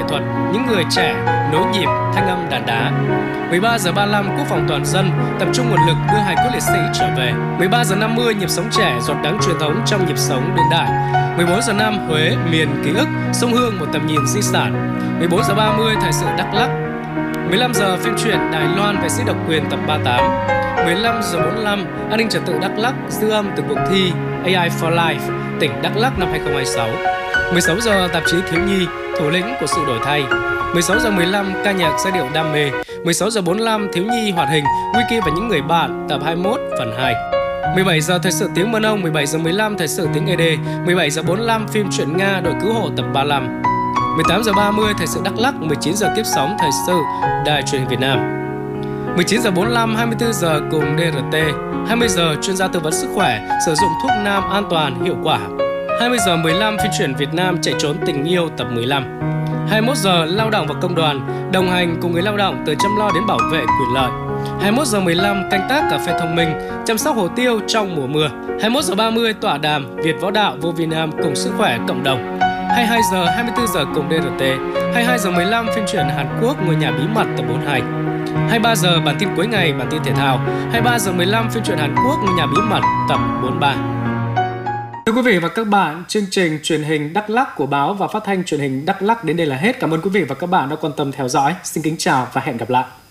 thuật, những người trẻ, nối nhịp, thanh âm đàn đá. 13 giờ 35 Quốc phòng toàn dân, tập trung nguồn lực đưa hài cốt liệt sĩ trở về. 13 giờ 50 nhịp sống trẻ, giọt đắng truyền thống trong nhịp sống đương đại. 14 giờ 5 Huế, miền ký ức, sông Hương một tầm nhìn di sản. 14 giờ 30 thời sự Đắk Lắk. 15 giờ phim truyện Đài Loan vệ sĩ độc quyền tập 38. 15 giờ 45 an ninh trật tự Đắk Lắk, dư âm từ cuộc thi AI for Life tỉnh Đắk Lắk năm 2026. 16 giờ tạp chí Thiếu nhi, thủ lĩnh của sự đổi thay. 16 giờ 15 ca nhạc giai điệu đam mê. 16 giờ 45 thiếu nhi hoạt hình Wiki và những người bạn tập 21 phần 2. 17 giờ thời sự tiếng Mân Âu. 17 giờ 15 thời sự tiếng ED. 17 giờ 45 phim truyện Nga đội cứu hộ tập 35. 18 giờ 30 thời sự Đắk Lắk. 19 giờ tiếp sóng thời sự Đài Truyền hình Việt Nam. 19 giờ 45 24 giờ cùng DRT. 20 giờ chuyên gia tư vấn sức khỏe sử dụng thuốc nam an toàn hiệu quả. 20 giờ 15 phim truyện Việt Nam chạy trốn tình yêu tập 15. 21 giờ lao động và công đoàn đồng hành cùng người lao động từ chăm lo đến bảo vệ quyền lợi. 21 giờ 15 canh tác cà phê thông minh chăm sóc hồ tiêu trong mùa mưa. 21 giờ 30 tọa đàm Việt Võ Đạo vô Việt Nam cùng sức khỏe cộng đồng. 22 giờ 24 giờ cùng DRT. 22 giờ 15 phim truyện Hàn Quốc ngôi nhà bí mật tập 42. 23 giờ bản tin cuối ngày bản tin thể thao. 23 giờ 15 phim truyện Hàn Quốc ngôi nhà bí mật tập 43. Thưa quý vị và các bạn, chương trình truyền hình Đắk Lắk của báo và phát thanh truyền hình Đắk Lắk đến đây là hết. Cảm ơn quý vị và các bạn đã quan tâm theo dõi. Xin kính chào và hẹn gặp lại.